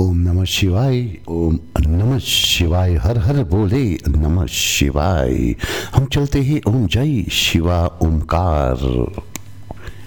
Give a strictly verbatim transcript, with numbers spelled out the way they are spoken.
ओम नमः शिवाय, ओम नमः शिवाय, हर हर बोले नमः शिवाय। हम चलते हैं ओम जय शिवा ओमकार।